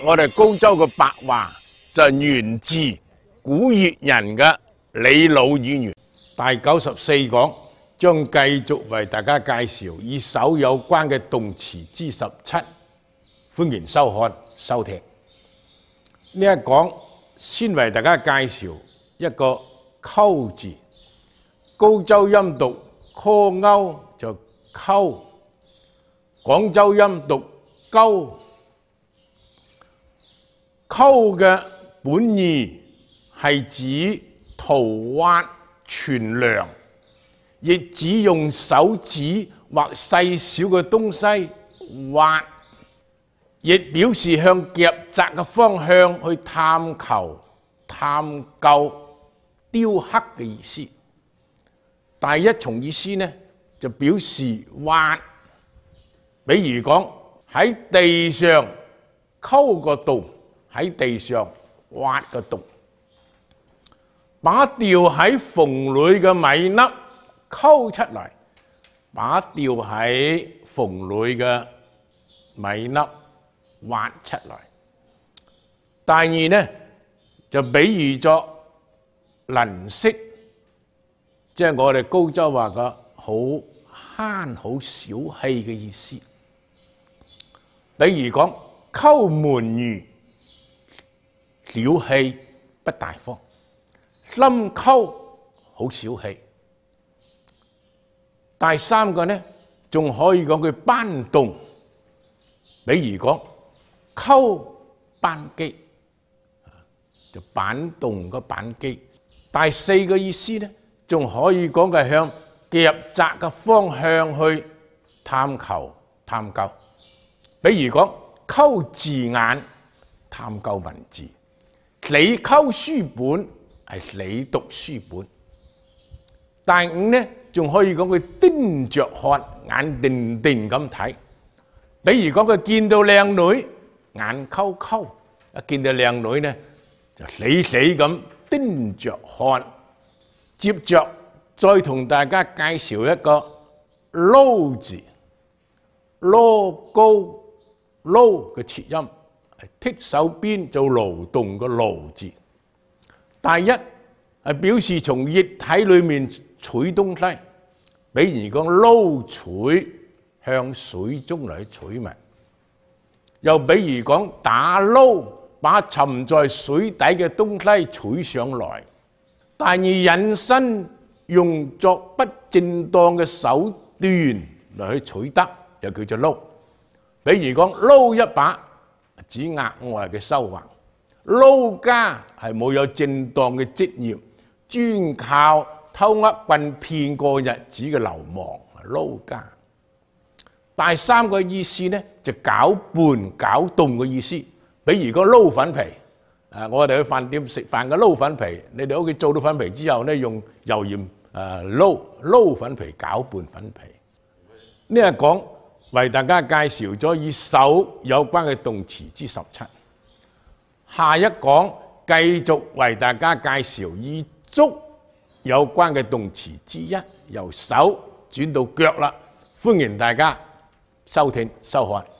我哋高州嘅白話就源自古越人嘅李老語言。第94講將繼續為大家介紹與手有關嘅動詞之17，歡迎收看收聽。呢一講先為大家介紹一個溝字，高州音讀柯勾就溝，廣州音讀鳩。溝嘅本意係指塗挖存量，亦指用手指或細小嘅東西挖，亦表示向狹窄嘅方向去探求、探究、雕刻嘅意思。第一重意思呢，就表示挖，比如講喺地上溝個洞，喺地上挖個洞，把掉喺縫裏嘅米粒溝出嚟，把掉喺縫裏嘅米粒挖出嚟。第二呢，就比喻作吝嗇，即係我哋高州話嘅好慳好小氣嘅意思。比如講溝門魚，小氣不大方；深溝好小氣。第三個呢，仲可以講佢搬動，比如講溝扳機，就板動個板機。第四個意思呢，仲可以講嘅向狹窄嘅方向去探求、探究，比如講溝字眼，探究文字。你溝書本係你讀書本。第五呢，仲可以講佢盯着看，眼定定咁睇。比如講佢見到靚女，眼溝溝；一見到靚女呢，就死死咁盯着看。接着再同大家介紹一個撈字，撈高撈嘅切音。剔手邊做勞動嘅勞字。第一係表示從液體裏面取東西，比如講撈取，向水中嚟取物；又比如講打撈，把沉在水底嘅東西取上來。第二引申用作不正當嘅手段嚟去取得，又叫做撈。比如講撈一把，指額外嘅收穫；撈家係冇有正當嘅職業，專靠偷呃棍騙過日子嘅流氓，撈家。第三個意思呢，就攪拌、攪動嘅意思，比如個撈粉皮，我哋去飯店食飯嘅撈粉皮，你哋屋企做到粉皮之後呢，用油鹽撈粉皮、攪拌粉皮。呢一講為大家介紹咗與手有關嘅動詞之17，下一講繼續為大家介紹與足有關嘅動詞之1，由手轉到腳啦，歡迎大家收聽收看。